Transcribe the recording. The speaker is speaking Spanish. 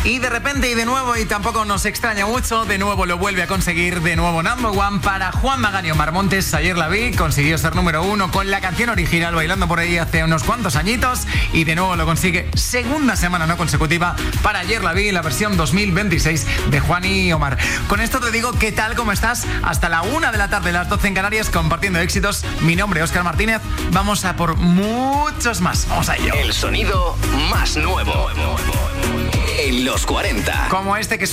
Y de repente y de nuevo, y tampoco nos extraña mucho, de nuevo lo vuelve a conseguir, de nuevo number one para Juan Magán y Omar Montes. Ayer la vi, consiguió ser número 1 con la canción original Bailando por ahí hace unos cuantos añitos, y de nuevo lo consigue segunda semana no consecutiva para Ayer la vi, la versión 2026 de Juan y Omar. Con esto te digo, ¿qué tal? ¿Cómo estás? Hasta la 1 de la tarde, las 12 en Canarias, compartiendo éxitos. Mi nombre es Óscar Martínez. Vamos a por muchos más. Vamos a ello. El sonido más nuevo en los 40. Como este que